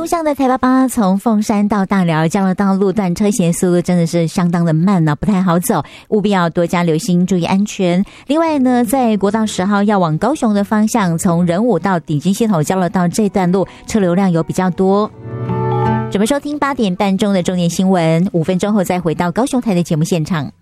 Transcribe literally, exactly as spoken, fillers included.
向的台八八从凤山到大寮交流道路段车行速度真的是相当的慢呢、啊，不太好走，务必要多加留心，注意安全。另外呢，在国道十号要往高雄的方向，从仁武到顶金溪头交流道这段路车流量有比较多。准备收听八点半钟的重点新闻，五分钟后再回到高雄台的节目现场。